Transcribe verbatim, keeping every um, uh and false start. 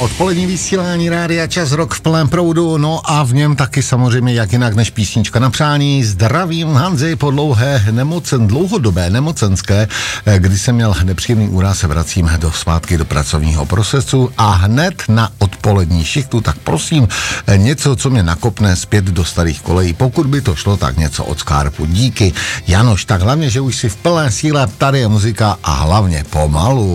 Odpolední vysílání Rádia Čas, rok v plném proudu, no a v něm taky samozřejmě jak jinak než písnička na přání. Zdravím Hanzi po dlouhé nemocen, dlouhodobé nemocenské, kdy jsem měl nepříjemný úraz, se vracím do zpátky do pracovního procesu a hned na odpolední šichtu, tak prosím něco, co mě nakopne zpět do starých kolejí. Pokud by to šlo, tak něco od Skarpu. Díky, Janoš, tak hlavně, že už si v plné síle, tady je muzika a hlavně pomalu.